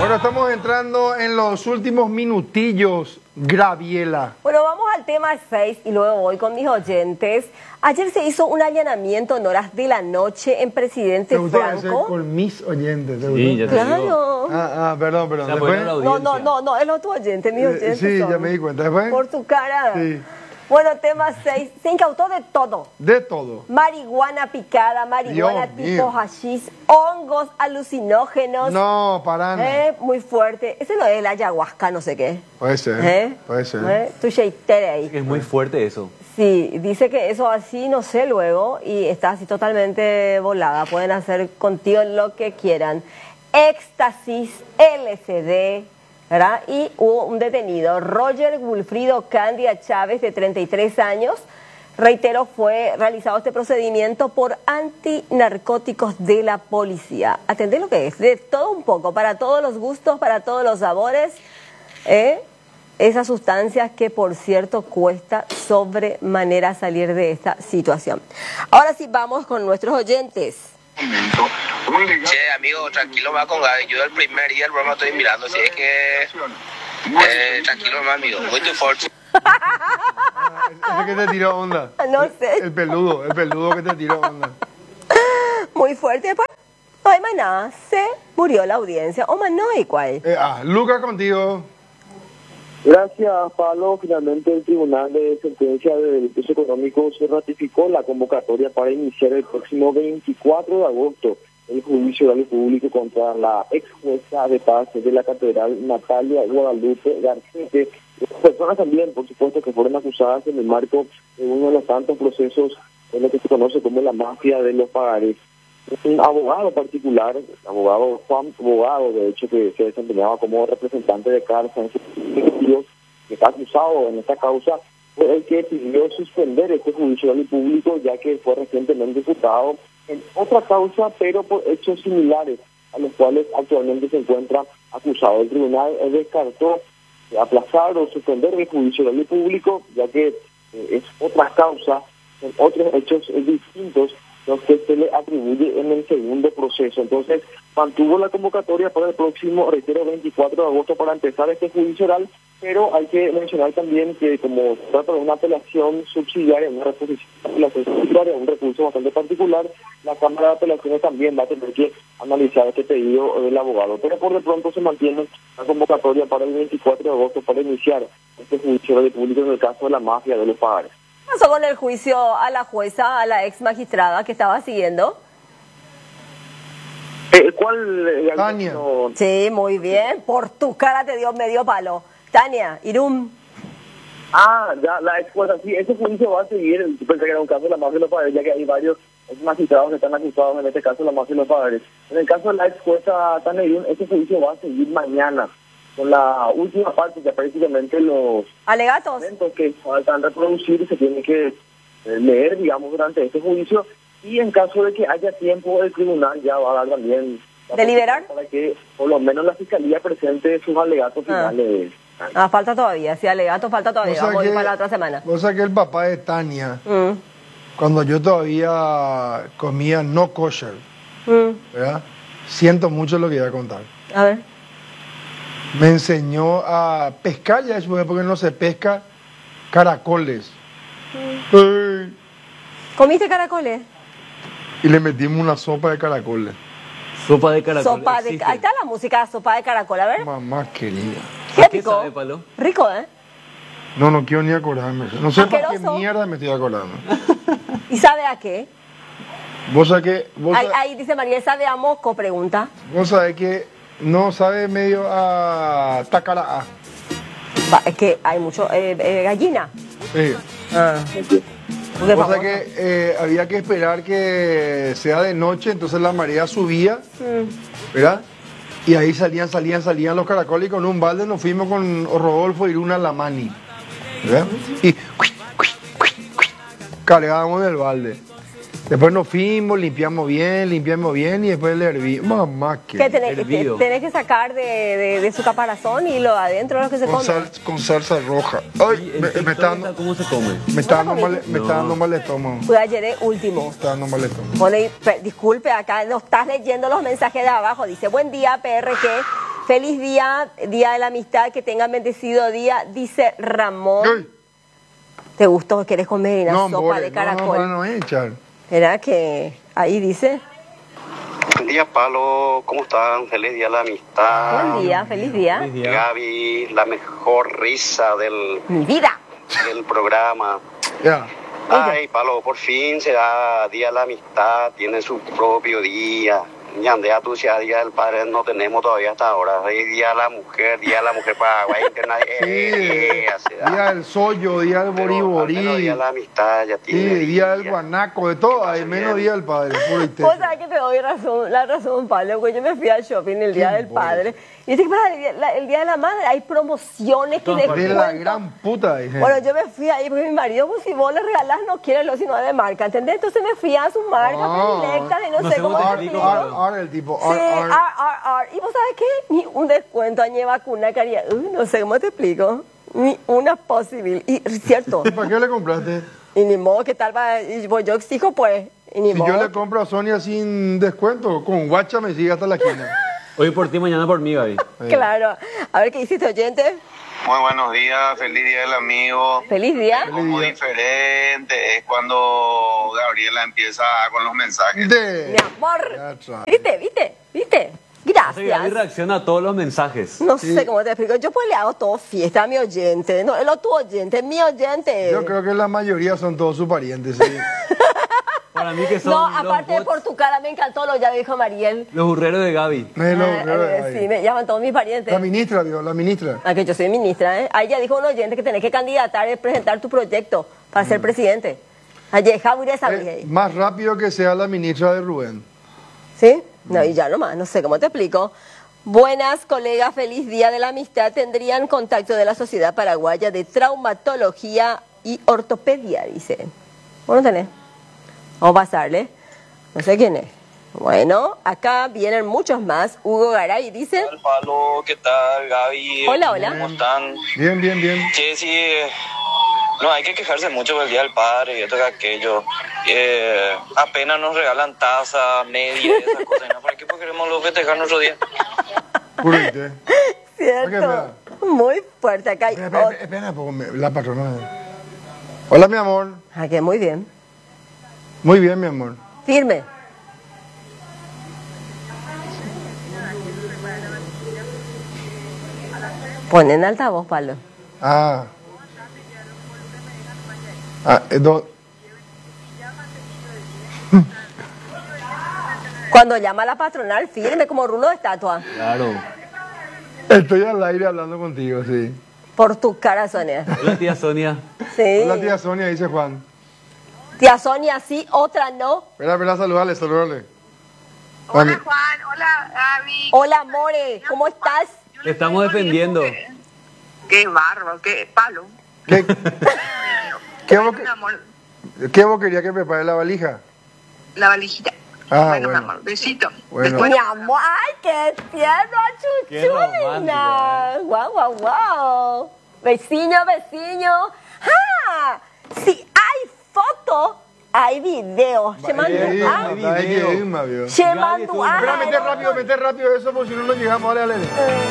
Bueno, estamos entrando en los últimos minutillos, Graviela. Bueno, vamos al tema 6 y luego voy con mis oyentes. Ayer se hizo un allanamiento en horas de la noche en Presidente ¿Te gusta ese Franco. con mis oyentes? ¿Te Sí, gustó? ya te digo. Claro. Perdón. Se ¿Después? apoyó la audiencia. No, es lo tu oyente, mis oyentes Sí, son. ya me di cuenta. ¿Después? Por tu cara. Sí. Bueno, tema 6. Se incautó de todo. De todo. Marihuana picada, marihuana Dios tipo mío. hashish, hongos alucinógenos. No, para nada. Muy fuerte. Ese no es el ayahuasca, no sé qué. Puede ser, puede ser. Tu sheitere ahí. Es muy fuerte eso. Sí, dice que eso así, no sé luego, y está así totalmente volada. Pueden hacer contigo lo que quieran. Éxtasis, LSD, ¿verdad? Y hubo un detenido, Roger Wilfrido Candia Chávez, de 33 años. Reitero, fue realizado este procedimiento por antinarcóticos de la policía. Atendé lo que es, de todo un poco, para todos los gustos, para todos los sabores, esas sustancias que, por cierto, cuesta sobremanera salir de esta situación. Ahora sí, vamos con nuestros oyentes. Che, amigo, tranquilo más con Gaby. Yo el primer día del programa estoy mirando, así es que tranquilo más, amigo. Muy tu fuerte. Ese que te tiró onda. No sé. El peludo que te tiró onda. Muy fuerte. Después, no hay más nada. Se murió la audiencia. O más no hay cuál. Luca, contigo. Gracias, Pablo. Finalmente el Tribunal de Sentencia de Delitos Económicos se ratificó la convocatoria para iniciar el próximo 24 de agosto el juicio oral público contra la ex jueza de paz de la Catedral, Natalia Guadalupe Garcete. Personas también, por supuesto, que fueron acusadas en el marco de uno de los tantos procesos en lo que se conoce como la mafia de los pagarés. Un abogado particular, abogado Juan Bogado, de hecho, que se desempeñaba como representante de Carza en sus ejecutivos, que está acusado en esta causa, fue el que pidió suspender este juicio oral público, ya que fue recientemente imputado en otra causa, pero por hechos similares a los cuales actualmente se encuentra acusado. El tribunal descartó aplazar o suspender el juicio oral público, ya que es otra causa, en otros hechos distintos los que se le atribuye en el segundo proceso. Entonces, mantuvo la convocatoria para el próximo, reitero, 24 de agosto para empezar este juicio oral, pero hay que mencionar también que como se trata de una apelación subsidiaria, una reposición de apelación subsidiaria, un recurso bastante particular, la Cámara de Apelaciones también va a tener que analizar este pedido del abogado. Pero por de pronto se mantiene la convocatoria para el 24 de agosto para iniciar este juicio oral público en el caso de la mafia de los pagares. ¿Qué pasó con el juicio a la jueza, a la ex magistrada que estaba siguiendo? ¿Cuál? Tania. No, Sí, muy bien. Por tu cara te dio medio palo. Tania, Irum. ya, la ex jueza, sí, ese juicio va a seguir. Yo pensé que era un caso de la mafia de los padres, ya que hay varios magistrados que están acusados en este caso de la mafia de los padres. En el caso de la ex jueza Tania Irum, ese juicio va a seguir mañana, con la última parte, que prácticamente los Alegatos. documentos que faltan reproducir se tienen que leer, digamos, durante este juicio. Y en caso de que haya tiempo, el tribunal ya va a dar también la ¿Deliberar? para que por lo menos la fiscalía presente sus alegatos finales. Falta todavía. Sí, alegatos falta todavía. Vamos a ir para la otra semana. Vos sabés que el papá de Tania, cuando yo todavía comía no kosher, ¿verdad? Siento mucho lo que iba a contar. A ver. Me enseñó a pescar, ya después, porque no se pesca, caracoles. Ay, ¿Comiste caracoles? y le metimos una sopa de caracoles. Sopa de caracol. Sopa de... Ahí está la música, sopa de caracol. A ver. Mamá querida. Qué ¿Qué rico. sabe, Palo? Rico, ¿eh? No quiero ni acordarme. No sé para qué Asqueroso. mierda me estoy acordando. ¿Y sabe a qué? Vos sabés que... Ahí dice María, ¿sabe a moco? Pregunta. Vos sabés que no sabe medio a tacara. Es que hay mucho... gallina. Sí. Porque Cosa famoso. que había que esperar que sea de noche, entonces la marea subía, ¿verdad? Y ahí salían los caracoles y con un balde nos fuimos con Rodolfo Iruna Lamani, ¿verdad? Y cargábamos el balde. Después nos fuimos, limpiamos bien y después le hervimos. Mamá, ¿Qué que tenés que sacar de su caparazón y lo adentro es lo que se come? con salsa roja. Ay, ¿Y me el está TikTok dando, cómo se come? me está dando mal estómago. Fue ayer último. Me está dando mal estómago. Pone, disculpe, acá no estás leyendo los mensajes de abajo. Dice, buen día, PRG. Feliz día, Día de la Amistad, que tengan bendecido día, dice Ramón. Uy. ¿Te gustó? ¿Quieres comer una sopa more, de caracol? No, echar. ¿Verdad que ahí dice? Buen día, Palo. ¿Cómo están? Feliz día de la amistad. Buen día, feliz día. Feliz día. Gaby, la mejor risa del Mi vida. programa. Ya. Ay, Palo, por fin se da Día de la Amistad, tiene su propio día. Ñandea tú, si a Día del Padre no tenemos todavía hasta ahora. Hay Día de la Mujer Paraguay Internacional. Día del sollo, día del boriborí. Día de la Amistad ya Sí, tiene. día del guanaco, de todo. Hay menos día del padre. Puro y Vos teto. sabés que te doy la razón, Pablo, porque yo me fui al shopping el Día del Padre. Y dice que para el día de la Madre hay promociones que De la De la descuentos. gran puta, dije. Bueno, yo me fui ahí porque mi marido, pues si vos le regalás, no quiere lo sino de marca, ¿entendés? Entonces me fui a su marca predilecta y no, No sé sé cómo cómo te te explico. explico, Ahora el tipo. Sí, Y vos sabés qué, ni un descuento añe vacuna que haría, no sé cómo te explico, ni una posible, y cierto, ¿Y para qué le compraste? y ni modo que tal va, y pues yo exijo pues, y ni Si modo. yo le compro a Sonia sin descuento, con guacha me sigue hasta la esquina. Hoy por ti, mañana por mí, Gaby. Claro, a ver qué hiciste, oyente, Muy buenos días, feliz día del amigo. feliz día. Como diferente es cuando Gabriela empieza con los mensajes. De... Mi amor, That's right. ¿viste? Gaby Gracias. reacciona a todos los mensajes. No sé cómo te explico. Yo pues le hago todo fiesta a mi oyente. No, él no tu oyente, mi oyente. Yo creo que la mayoría son todos sus parientes. Sí. Para mí que son No, los aparte de bots, por tu cara me encantó lo ya dijo Mariel. los burreros de Gaby. Sí, me llaman todos mis parientes. La ministra, digo, la ministra. Ah, que yo soy ministra, ¿eh? Ahí ya dijo un oyente que tenés que candidatar y presentar tu proyecto para ser presidente. Ayer, Más rápido que sea la ministra de Rubén. ¿Sí? No, y ya nomás, no sé cómo te explico. Buenas, colegas, feliz día de la amistad. Tendrían contacto de la Sociedad Paraguaya de Traumatología y Ortopedia, dice. Bueno, tenés. Vamos a pasarle. No sé quién es. Bueno, acá vienen muchos más. Hugo Garay dice. ¿Qué tal, Palo? ¿Qué tal, Gaby? Hola, hola. ¿Cómo están? Bien, bien, bien. Che, sí, no hay que quejarse mucho del Día del Padre y esto que aquello. Apenas nos regalan taza, media y esas cosas. ¿No? ¿Para qué queremos los festejar nuestro día? Puro y te. Cierto. Muy fuerte acá. Hay Espera, la patrona. Hola, mi amor. Aquí, muy bien. Muy bien, mi amor. Firme. Pon en altavoz, Pablo. Ah. Cuando llama a la patronal, firme como rulo de estatua. Claro. Estoy al aire hablando contigo, sí. Por tu cara, Sonia. Hola, tía Sonia. Sí. Hola, tía Sonia, dice Juan. Tía Sonia sí, otra no. Espera, saludale. Hola Juan, hola Gaby. Hola, More, ¿cómo estás? Te estamos defendiendo. Qué barro, qué palo. ¿Qué Bueno, mi amor, vos querías que prepare la valija? la valijita. Ah, bueno, bueno. mi amor, besito. Bueno. Después- Mi amor, ay, qué tierno, Qué chuchuna. romántica, Guau, guau, guau. Vecino. ¡Ah! Si hay foto, hay video. Se mandó. Ah, video. se mandó. Espera, meter rápido eso, porque si no, no llegamos. Dale.